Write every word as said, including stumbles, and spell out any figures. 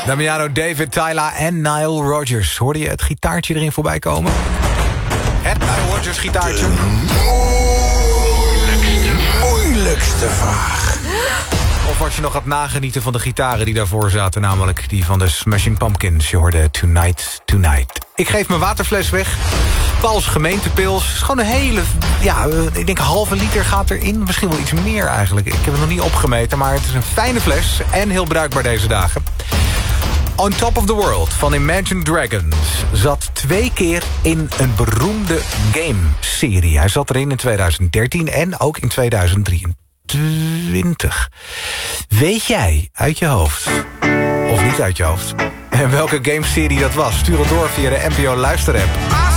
Damiano, David, Tyla en Nile Rodgers. Hoorde je het gitaartje erin voorbij komen? Het Nile Rodgers gitaartje. Moeilijkste, moeilijkste vraag. Of als je nog gaat nagenieten van de gitaren die daarvoor zaten... namelijk die van de Smashing Pumpkins. Je hoorde Tonight, Tonight. Ik geef mijn waterfles weg. Pauls gemeentepils. Het is gewoon een hele... Ja, ik denk een halve liter gaat erin. Misschien wel iets meer eigenlijk. Ik heb het nog niet opgemeten, maar het is een fijne fles. En heel bruikbaar deze dagen. On Top of the World van Imagine Dragons zat twee keer in een beroemde game-serie. Hij zat erin in tweeduizend dertien en ook in tweeduizend drieëntwintig. Weet jij uit je hoofd, of niet uit je hoofd, en welke game-serie dat was? Stuur het door via de N P O Luisterapp.